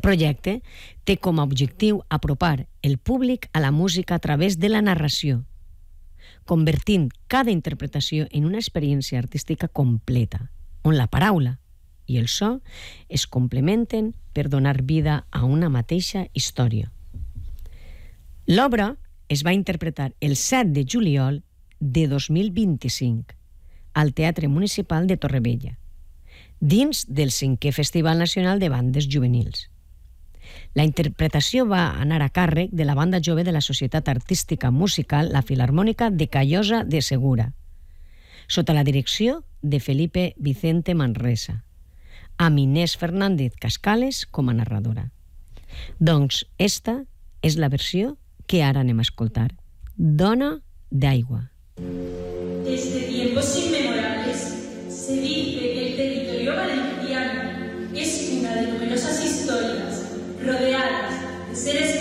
projecte té com a objectiu apropar el públic a la música a través de la narració, convertint cada interpretació en una experiència artística completa, on la paraula i el so es complementen per donar vida a una mateixa història. L'obra es va interpretar el 7 de juliol de 2025 al Teatre Municipal de Torrevella, dins del 5è Festival Nacional de Bandes Juvenils. La interpretació va anar a càrrec de la banda jove de la Societat Artística Musical La Filarmònica de Callosa de Segura, sota la direcció de Felipe Vicente Manresa, amb Inés Fernández Cascales com a narradora. Doncs esta és la versió que ara anem a escoltar. Dona d'aigua. Desde tiempos inmemorables se dice que el territorio valenciano es una de numerosas historias rodeadas de seres